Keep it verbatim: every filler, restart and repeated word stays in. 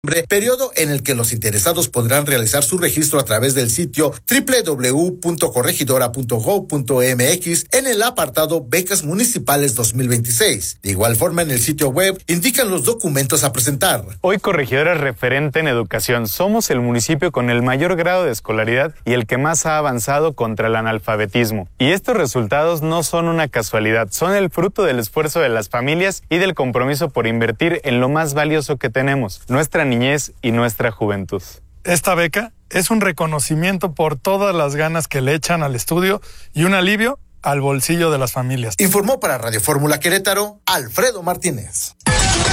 periodo en el que los interesados podrán realizar su registro a través del sitio doble u doble u doble u punto corregidora punto gob punto eme equis en el apartado Becas Municipales dos mil veintiséis. De igual forma, en el sitio web indican los documentos a presentar. Hoy Corregidora es referente en educación. Somos el municipio con el mayor grado de escolaridad y el que más ha avanzado contra el analfabetismo. Y estos resultados no son una casualidad, son el fruto del esfuerzo de las familias y del compromiso por invertir en lo más valioso que tenemos, nuestra niñez y nuestra juventud. Esta beca es un reconocimiento por todas las ganas que le echan al estudio y un alivio al bolsillo de las familias. Informó para Radio Fórmula Querétaro, Alfredo Martínez.